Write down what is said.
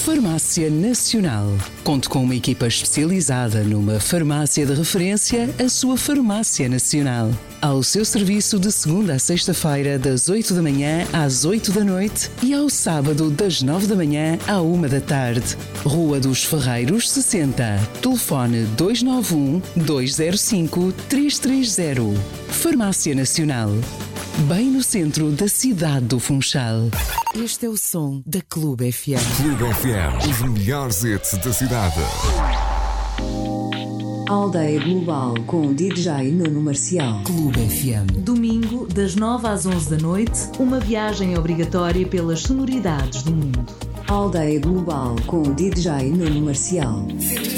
Farmácia Nacional. Conte com uma equipa especializada numa farmácia de referência, a sua Farmácia Nacional. Ao seu serviço de segunda a sexta-feira, das 8 da manhã às 8 da noite e ao sábado, das 9 da manhã à 1 da tarde. Rua dos Ferreiros, 60. Telefone 291-205-330. Farmácia Nacional. Bem no centro da cidade do Funchal. Este é o som da Clube FM. Clube FM, os melhores hits da cidade. Aldeia Global com DJ Nuno Marcial. Clube FM. Domingo, das 9 às 11 da noite, uma viagem obrigatória pelas sonoridades do mundo. Aldeia Global com DJ Nuno Marcial.